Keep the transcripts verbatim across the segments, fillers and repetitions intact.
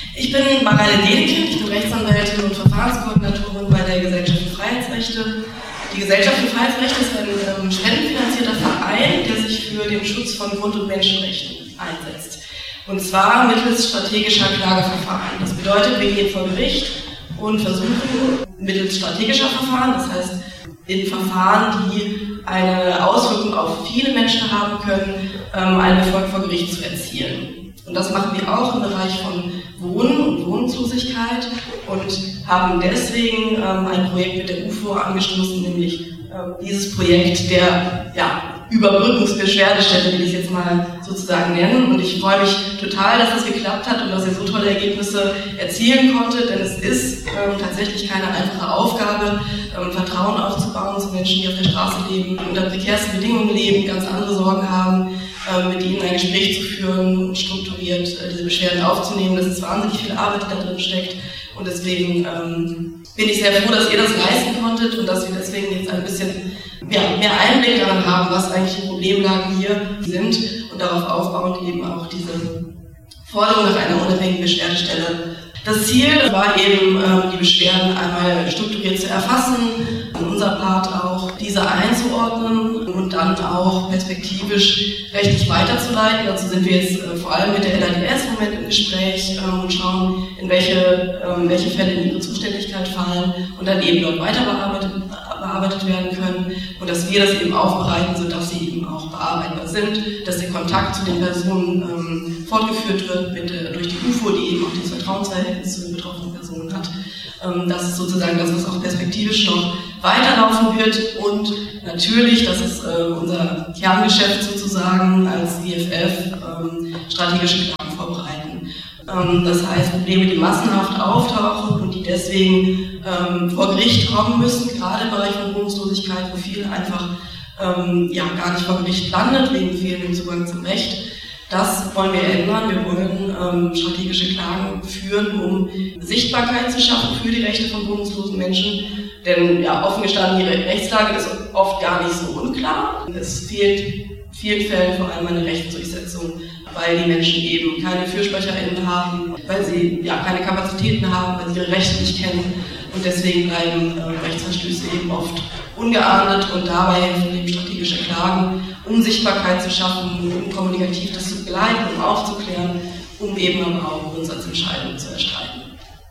Ich bin Mareile Dedekind, ich bin Rechtsanwältin und Verfahrenskoordinatorin bei der Gesellschaft für Freiheitsrechte. Die Gesellschaft für Freiheitsrechte ist ein ähm, spendenfinanzierter Verein, der sich für den Schutz von Grund- und Menschenrechten einsetzt. Und zwar mittels strategischer Klageverfahren. Das bedeutet, wir gehen vor Gericht und versuchen mittels strategischer Verfahren, das heißt in Verfahren, die eine Auswirkung auf viele Menschen haben können, ähm, einen Erfolg vor Gericht zu erzielen. Und das machen wir auch im Bereich von Wohnen und Wohnungslosigkeit und haben deswegen ähm, ein Projekt mit der U F O angestoßen, nämlich ähm, dieses Projekt der ja, Überbrückungsbeschwerdestelle, will ich jetzt mal sozusagen nennen. Und ich freue mich total, dass das geklappt hat und dass ihr so tolle Ergebnisse erzielen konntet, denn es ist ähm, tatsächlich keine einfache Aufgabe, ähm, Vertrauen aufzubauen zu Menschen, die auf der Straße leben, unter prekärsten Bedingungen leben, ganz andere Sorgen haben, ähm, mit ihnen ein Gespräch zu führen, strukturiert äh, diese Beschwerden aufzunehmen. Das ist wahnsinnig viel Arbeit, die da drin steckt. Und deswegen ähm, bin ich sehr froh, dass ihr das leisten konntet und dass wir deswegen jetzt ein bisschen ja, mehr Einblick daran haben, was eigentlich die Problemlagen hier sind und darauf aufbauend eben auch diese Forderung nach einer unabhängigen Beschwerdestelle. Das Ziel war eben, ähm, die Beschwerden einmal strukturiert zu erfassen, in unser Part auch diese einzuordnen und dann auch perspektivisch rechtlich weiterzuleiten. Dazu sind wir jetzt äh, vor allem mit der L A D S im Moment im Gespräch ähm, und schauen, in welche, ähm, welche Fälle in ihre Zuständigkeit fallen und dann eben dort weiter bearbeitet, bearbeitet werden können und dass wir das eben aufbereiten, sodass sie eben auch bearbeitbar sind, dass der Kontakt zu den Personen ähm, fortgeführt wird mit, äh, durch die U F O, die eben auch dieses Vertrauensverhältnis zu den betroffenen Personen hat. Ähm, das ist sozusagen das, was auch perspektivisch noch weiterlaufen wird und natürlich, das ist äh, unser Kerngeschäft sozusagen als I F F, ähm, strategische Klagen vorbereiten. Ähm, das heißt, Probleme, die massenhaft auftauchen und die deswegen ähm, vor Gericht kommen müssen, gerade im Bereich von Wohnungslosigkeit, wo viel einfach ähm, ja, gar nicht vor Gericht landet, wegen fehlendem Zugang zum Recht. Das wollen wir ändern. Wir wollen ähm, strategische Klagen führen, um Sichtbarkeit zu schaffen für die Rechte von wohnungslosen Menschen. Denn ja, offen gestanden, die Rechtslage ist oft gar nicht so unklar. Es fehlt in vielen Fällen vor allem eine Rechtsdurchsetzung, weil die Menschen eben keine FürsprecherInnen haben, weil sie ja keine Kapazitäten haben, weil sie ihre Rechte nicht kennen. Und deswegen bleiben äh, Rechtsverstöße eben oft ungeahndet und dabei helfen eben strategische Klagen, um Sichtbarkeit zu schaffen, um kommunikativ das zu begleiten, um aufzuklären, um eben aber auch Grundsatzentscheidungen zu erstreiten.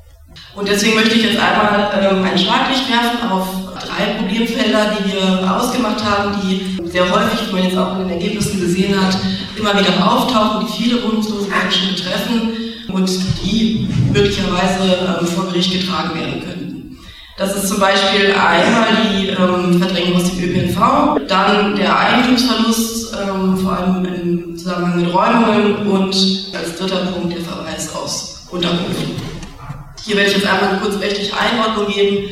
Und deswegen möchte ich jetzt einmal ähm, ein Schlaglicht werfen auf drei Problemfelder, die wir ausgemacht haben, die sehr häufig, wie man jetzt auch in den Ergebnissen gesehen hat, immer wieder auftauchen, die viele wohnungslose Menschen betreffen und die möglicherweise ähm, vor Gericht getragen werden könnten. Das ist zum Beispiel einmal die ähm, Verdrängung aus dem Ö P N V, dann der Eigentumsverlust, ähm, vor allem im Zusammenhang mit Räumungen und als dritter Punkt der Verweis aus Unterkünften. Hier werde ich jetzt einmal eine kurze rechtliche Einordnung geben.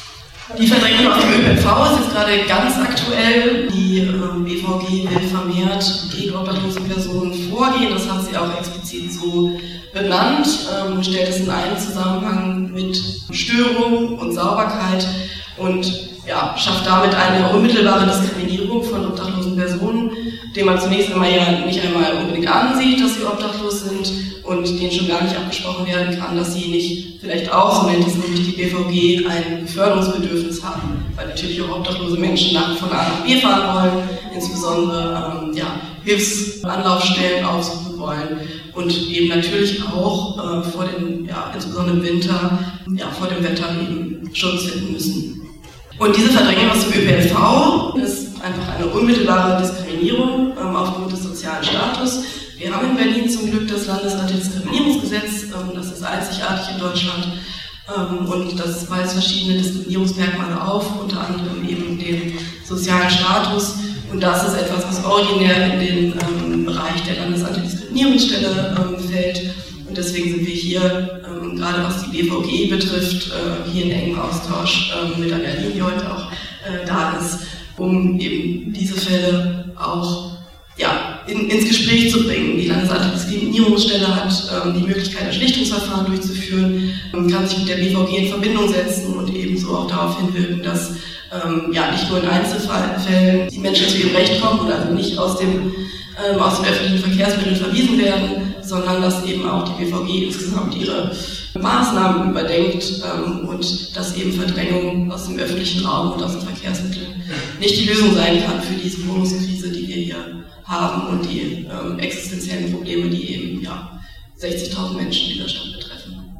Die Verdrängung aus dem Ö P N V ist jetzt gerade ganz aktuell. Die ähm, B V G will vermehrt gegen obdachlose Personen vorgehen. Das hat sie auch explizit so benannt, ähm, stellt es in einen Zusammenhang mit Störung und Sauberkeit und ja, schafft damit eine unmittelbare Diskriminierung von obdachlosen Personen, denen man zunächst einmal ja nicht einmal unbedingt ansieht, dass sie obdachlos sind und denen schon gar nicht abgesprochen werden kann, dass sie nicht vielleicht auch, so nennt es nämlich die B V G, ein Beförderungsbedürfnis haben, weil natürlich auch obdachlose Menschen nach von A nach B fahren wollen, insbesondere ähm, ja, Hilfsanlaufstellen aufsuchen wollen und eben natürlich auch äh, vor dem, ja, insbesondere im Winter, ja, vor dem Wetter eben Schutz finden müssen. Und diese Verdrängung aus dem Ö P N V ist einfach eine unmittelbare Diskriminierung ähm, aufgrund des sozialen Status. Wir haben in Berlin zum Glück das Landesantidiskriminierungsgesetz, ähm, das ist einzigartig in Deutschland ähm, und das weist verschiedene Diskriminierungsmerkmale auf, unter anderem eben den sozialen Status. Und das ist etwas, was originär in den ähm, Bereich der Landesantidiskriminierungsstelle ähm, fällt. Und deswegen sind wir hier, ähm, gerade was die B V G betrifft, äh, hier in engem Austausch äh, mit der Berlin, die heute auch äh, da ist, um eben diese Fälle auch ja, in, ins Gespräch zu bringen. Die Landesantidiskriminierungsstelle hat ähm, die Möglichkeit, ein Schlichtungsverfahren durchzuführen, ähm, kann sich mit der B V G in Verbindung setzen und ebenso auch darauf hinwirken, dass ähm, ja, nicht nur in Einzelfällen die Menschen zu ihrem Recht kommen oder also nicht aus dem, ähm, aus den öffentlichen Verkehrsmitteln verwiesen werden, sondern dass eben auch die B V G insgesamt ihre Maßnahmen überdenkt ähm, und dass eben Verdrängung aus dem öffentlichen Raum und aus den Verkehrsmitteln nicht die Lösung sein kann für diese Wohnungskrise, die wir hier haben und die ähm, existenziellen Probleme, die eben ja, sechzigtausend Menschen dieser Stadt betreffen.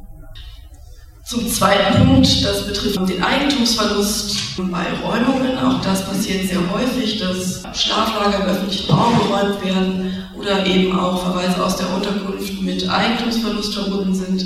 Zum zweiten Punkt, das betrifft den Eigentumsverlust bei Räumungen. Auch das passiert sehr häufig, dass Schlaflager im öffentlichen Raum geräumt werden oder eben auch Verweise aus der Unterkunft mit Eigentumsverlust verbunden sind.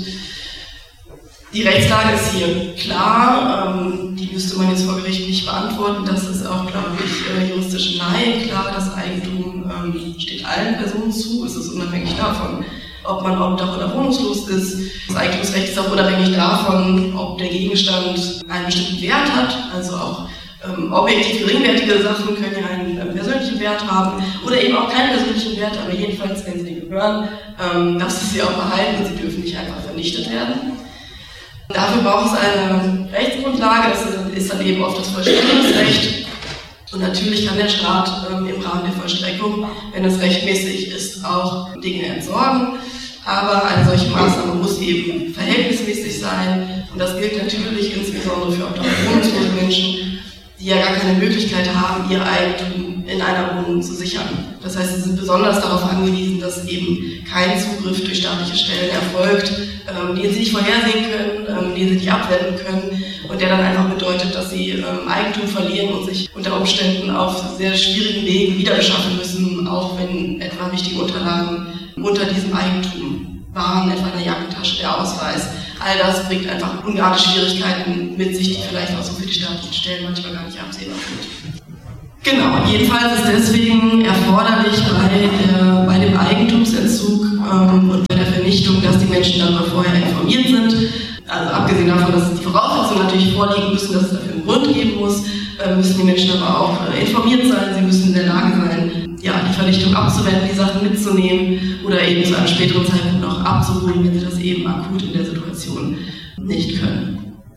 Die Rechtslage ist hier klar, ähm, die müsste man jetzt vor Gericht nicht beantworten. Das ist auch, glaube ich, äh, juristische Laien klar. Das Eigentum ähm, steht allen Personen zu, es ist unabhängig davon, ob man Obdach oder wohnungslos ist. Das Eigentumsrecht ist auch unabhängig davon, ob der Gegenstand einen bestimmten Wert hat, also auch ähm, objektiv geringwertige Sachen können ja einen äh, persönlichen Wert haben oder eben auch keinen persönlichen Wert, aber jedenfalls, wenn sie gehören, ähm, darf sie sie auch behalten und sie dürfen nicht einfach vernichtet werden. Dafür braucht es eine Rechtsgrundlage, das ist dann eben oft das Vollstreckungsrecht. Und natürlich kann der Staat ähm, im Rahmen der Vollstreckung, wenn es rechtmäßig ist, auch Dinge entsorgen. Aber eine solche Maßnahme muss eben verhältnismäßig sein. Und das gilt natürlich insbesondere für obdach- und wohnungslose Menschen, die ja gar keine Möglichkeit haben, ihr Eigentum in einer Wohnung zu sichern. Das heißt, sie sind besonders darauf angewiesen, dass eben kein Zugriff durch staatliche Stellen erfolgt, ähm, den sie nicht vorhersehen können, ähm, den sie nicht abwenden können und der dann einfach bedeutet, dass sie ähm, Eigentum verlieren und sich unter Umständen auf sehr schwierigen Wegen wieder beschaffen müssen, auch wenn etwa wichtige Unterlagen unter diesem Eigentum waren, etwa eine Jackentasche, der Ausweis. All das bringt einfach ungeahnte Schwierigkeiten mit sich, die vielleicht auch so für die staatlichen Stellen manchmal gar nicht absehbar sind. Genau, jedenfalls ist deswegen erforderlich bei, der, bei dem Eigentumsentzug ähm, und bei der Vernichtung, dass die Menschen darüber vorher informiert sind. Also abgesehen davon, dass die Voraussetzungen natürlich vorliegen müssen, dass es dafür einen Grund geben muss, äh, müssen die Menschen aber auch äh, informiert sein, sie müssen in der Lage sein, ja, die Vernichtung abzuwenden, die Sachen mitzunehmen oder eben zu einem späteren Zeitpunkt noch abzuholen, wenn sie das eben akut in der Situation nicht können.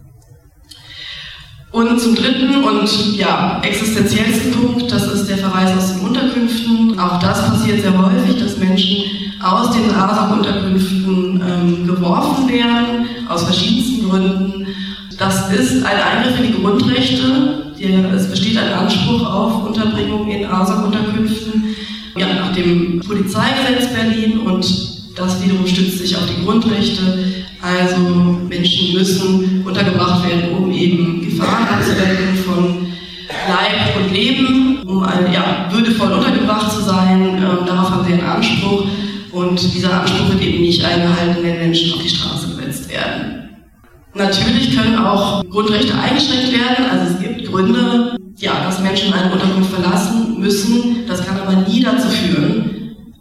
Und zum dritten und ja, existenziellsten Punkt, das ist der Verweis aus den Unterkünften. Auch das passiert sehr häufig, dass Menschen aus den A S O K-Unterkünften ähm, geworfen werden, aus verschiedensten Gründen. Das ist ein Eingriff in die Grundrechte. Der, es besteht ein Anspruch auf Unterbringung in A S O K-Unterkünften ja, nach dem Polizeigesetz Berlin und das wiederum stützt sich auf die Grundrechte. Also Menschen müssen untergebracht werden, um eben Gefahren abzuwenden von Leib und Leben, um ein, ja, würdevoll untergebracht zu sein. Ähm, darauf haben sie einen Anspruch und dieser Anspruch wird eben nicht eingehalten, wenn Menschen auf die Straße gesetzt werden. Natürlich können auch Grundrechte eingeschränkt werden, also es gibt Gründe, ja, dass Menschen eine Unterkunft verlassen müssen. Das kann aber nie dazu führen,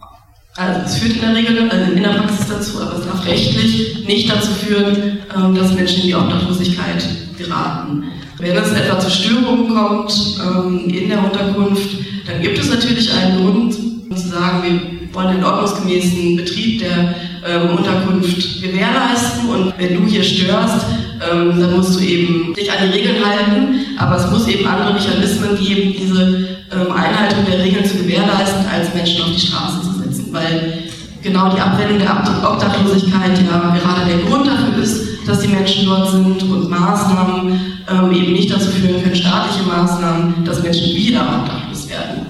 also es führt in der Regel, also in der Praxis dazu, aber es darf rechtlich nicht dazu führen, dass Menschen in die Obdachlosigkeit geraten. Wenn es etwa zu Störungen kommt in der Unterkunft, dann gibt es natürlich einen Grund zu sagen, wir wollen einen ordnungsgemäßen Betrieb der ähm, Unterkunft gewährleisten und wenn du hier störst, ähm, dann musst du eben dich an die Regeln halten, aber es muss eben andere Mechanismen geben, diese ähm, Einhaltung der Regeln zu gewährleisten, als Menschen auf die Straße zu setzen, weil genau die Abwendung der Obdachlosigkeit ja gerade der Grund dafür ist, dass die Menschen dort sind und Maßnahmen ähm, eben nicht dazu führen können, staatliche Maßnahmen, dass Menschen wieder obdachlos werden.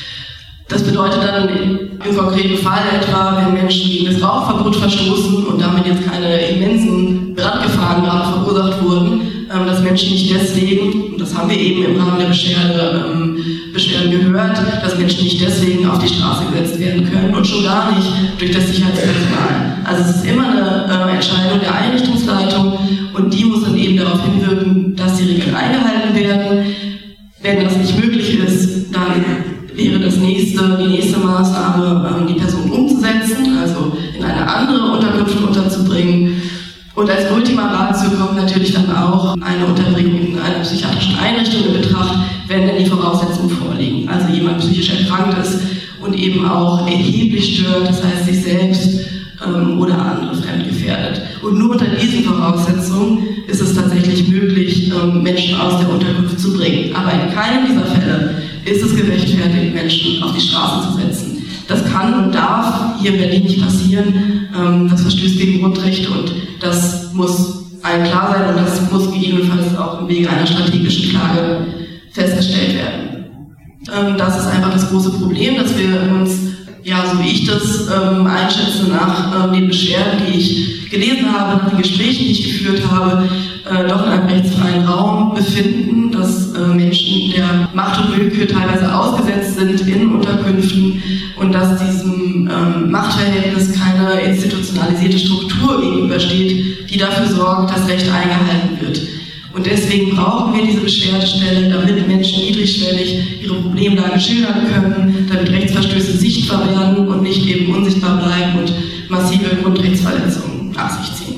Das bedeutet dann im konkreten Fall etwa, wenn Menschen gegen das Rauchverbot verstoßen und damit jetzt keine immensen Brandgefahren gerade verursacht wurden, ähm, dass Menschen nicht deswegen, und das haben wir eben im Rahmen der Beschwerde, ähm, Beschwerden gehört, dass Menschen nicht deswegen auf die Straße gesetzt werden können und schon gar nicht durch das Sicherheitspersonal. Also es ist immer eine äh, Entscheidung der Einrichtungsleitung und die muss dann eben darauf hinwirken, dass die Regeln eingehalten werden. Wenn das nicht möglich ist, dann wäre das nächste, die nächste Maßnahme, die Person umzusetzen, also in eine andere Unterkunft unterzubringen. Und als Ultima Ratio kommt natürlich dann auch eine Unterbringung in einer psychiatrischen Einrichtung in Betracht, wenn denn die Voraussetzungen vorliegen. Also jemand psychisch erkrankt ist und eben auch erheblich stört, das heißt sich selbst ähm, oder andere fremdgefährdet. Und nur unter diesen Voraussetzungen ist es tatsächlich möglich, ähm, Menschen aus der Unterkunft zu bringen. Aber in keinem dieser Fälle ist es gerechtfertigt, Menschen auf die Straße zu setzen. Das kann und darf hier in Berlin nicht passieren. Ähm, das verstößt gegen Grundrechte und das muss allen klar sein und das muss gegebenenfalls auch im Wege einer strategischen Klage festgestellt werden. Ähm, das ist einfach das große Problem, dass wir uns, ja, so wie ich das ähm, einschätze, nach ähm, den Beschwerden, die ich gelesen habe, nach den Gesprächen, die ich geführt habe, äh, doch in einem rechtsfreien Raum befinden, dass äh, Menschen der Macht und Willkür teilweise ausgesetzt sind in Unterkünften und dass diesem ähm, Machtverhältnis keine institutionalisierte Struktur gegenübersteht, die dafür sorgt, dass Recht eingehalten wird. Und deswegen brauchen wir diese Beschwerdestelle, damit Menschen niedrigschwellig ihre Problemlage schildern können, damit Rechtsverstöße sichtbar werden und nicht eben unsichtbar bleiben und massive Grundrechtsverletzungen nach sich ziehen.